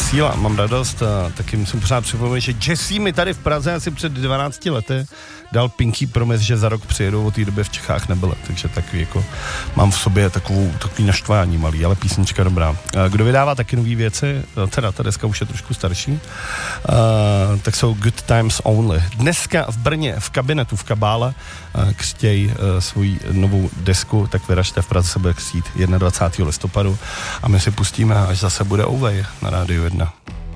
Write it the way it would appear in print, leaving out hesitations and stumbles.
síla, mám radost, taky musím pořád připomenout, že Jesse mi tady v Praze asi před 12 lety dal Pinky promise, že za rok přijedou, od té doby v Čechách nebyla, takže takový jako mám v sobě takový naštvání malý, ale písnička dobrá. Kdo vydává taky nový věci, teda ta deska už je trošku starší, tak jsou Good Times Only. Dneska v Brně, v kabinetu, v Kabále, křtěj svoji novou desku, tak vyražte, v Praze se bude křtít 21. listopadu a my si pustíme, až zase bude Ouvej na Rádiu 1.